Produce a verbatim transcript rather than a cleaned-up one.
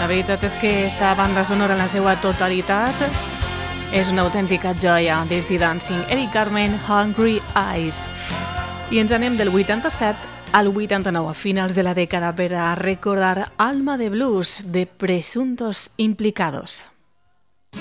La veritat és que esta banda sonora en la seva totalitat és una autèntica joia. Dirty Dancing, Eric Carmen, Hungry Eyes. I ens anem del vuitanta-set al vuitanta-nou, a finals de la dècada, per a recordar Alma de Blues, de Presuntos Implicados.